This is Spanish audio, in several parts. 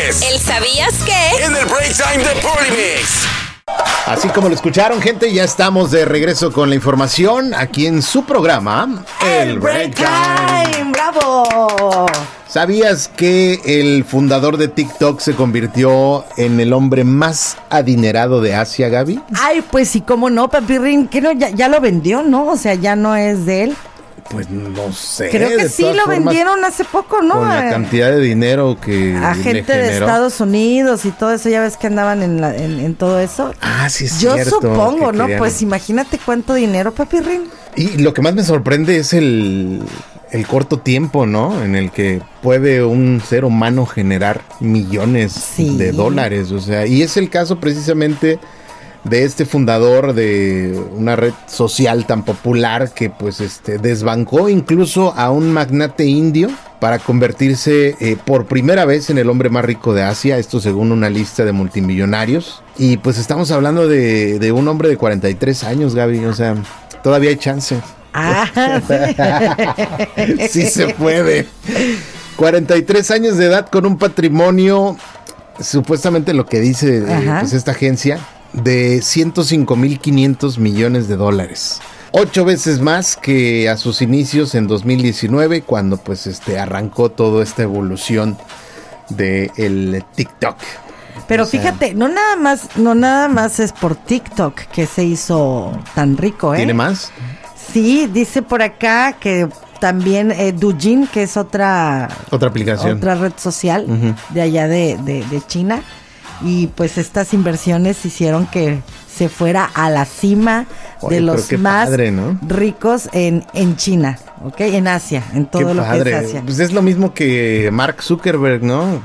es ¿El sabías qué? en el Break Time de Party Mix. Así como lo escucharon, gente, ya estamos de regreso con la información aquí en su programa, El Break Time. ¡Bravo! ¿Sabías que el fundador de TikTok se convirtió en el hombre más adinerado de Asia, Gaby? Ay, pues sí, cómo no, Papirrín, que no, ya lo vendió, ¿no? O sea, ya no es de él. Pues no sé. Creo que sí lo vendieron hace poco, ¿no? Con la cantidad de dinero que a le gente de generó. Estados Unidos y todo eso, ya ves que andaban en todo eso. Ah, sí es Yo cierto. supongo, ¿no? Querían. Pues imagínate cuánto dinero, Papirrín. Y lo que más me sorprende es el corto tiempo, ¿no? En el que puede un ser humano generar millones de dólares. O sea, y es el caso precisamente de este fundador de una red social tan popular que pues desbancó incluso a un magnate indio para convertirse por primera vez en el hombre más rico de Asia, esto según una lista de multimillonarios. Y pues estamos hablando de un hombre de 43 años, Gaby, o sea, todavía hay chance. Ah, sí. Sí se puede. 43 años de edad con un patrimonio, supuestamente lo que dice pues esta agencia, de 105.500 millones de dólares. 8 veces más que a sus inicios en 2019, cuando pues arrancó toda esta evolución del TikTok. Pero fíjate, no nada más es por TikTok que se hizo tan rico, ¿eh? ¿Tiene más? Sí, dice por acá que también Douyin, que es otra aplicación, otra red social de allá de China, y pues estas inversiones hicieron que se fuera a la cima de los más ricos en China, ¿ok? En Asia, en todo lo que es Asia. Pues es lo mismo que Mark Zuckerberg, ¿no?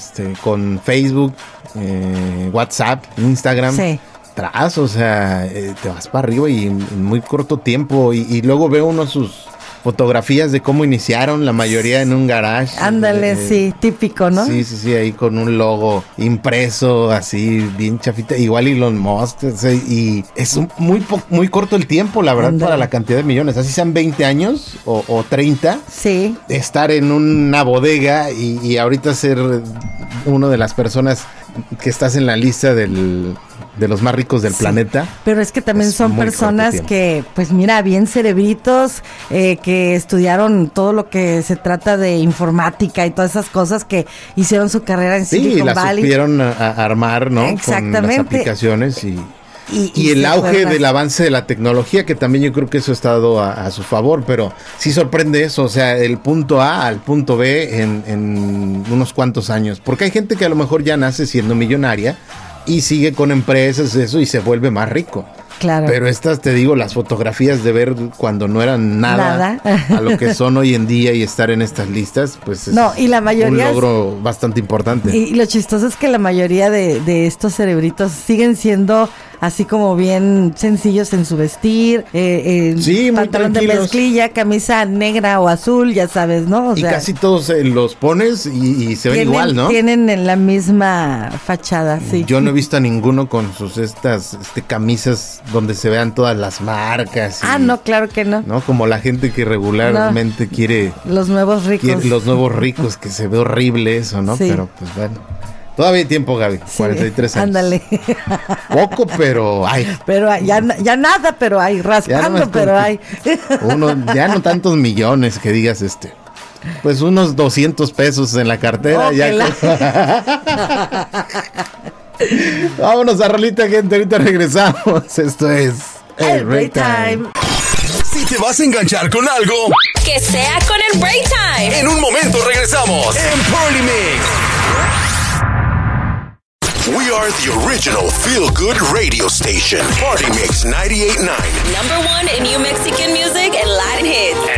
Con Facebook, WhatsApp, Instagram. Sí. O sea, te vas para arriba y en muy corto tiempo. Y luego veo uno sus fotografías de cómo iniciaron, la mayoría en un garage. Ándale, sí, típico, ¿no? Sí, ahí con un logo impreso, así, bien chafita, igual Elon Musk, y es muy corto el tiempo, la verdad, para la cantidad de millones, así sean 20 años o 30, sí, estar en una bodega y ahorita ser una de las personas que estás en la lista de los más ricos del planeta. Pero es que también son personas que, pues mira, bien cerebritos, que estudiaron todo lo que se trata de informática y todas esas cosas, que hicieron su carrera en Silicon Valley. Sí, la supieron armar, ¿no? Exactamente. Con las aplicaciones y el auge del avance de la tecnología, que también yo creo que eso ha estado a su favor, pero sí sorprende eso, o sea, el punto A al punto B en unos cuantos años, porque hay gente que a lo mejor ya nace siendo millonaria y sigue con empresas, eso, y se vuelve más rico. Claro. Pero estas, te digo, las fotografías de ver cuando no eran nada a lo que son hoy en día y estar en estas listas, pues es y la mayoría un logro bastante importante. Y lo chistoso es que la mayoría de estos cerebritos siguen siendo así como bien sencillos en su vestir, pantalón de mezclilla, camisa negra o azul, ya sabes, ¿no? O sea, casi todos los pones y se ven igual, ¿no? Tienen en la misma fachada, sí. Yo no he visto a ninguno con sus camisas donde se vean todas las marcas. No, claro que no. No, como la gente que regularmente quiere... Los nuevos ricos. Los nuevos ricos, que se ve horrible eso, ¿no? Sí. Pero pues bueno. Todavía hay tiempo, Gaby, sí, 43 años. Ándale. Poco, pero hay. Pero ya nada, pero hay. Raspando, no pero hay. Ya no tantos millones que digas pues unos 200 pesos en la cartera. Vámonos a rolita, gente. Ahorita regresamos. Esto es el Break Time. Si te vas a enganchar con algo, que sea con el Break Time. En un momento regresamos en Party Mix. We are the original feel-good radio station. Party Mix 98.9. #1 in New Mexican music and Latin hits.